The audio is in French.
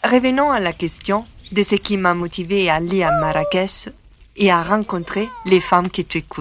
Revenons à la question de ce qui m'a motivé à aller à Marrakech et à rencontrer les femmes que tu écoutes.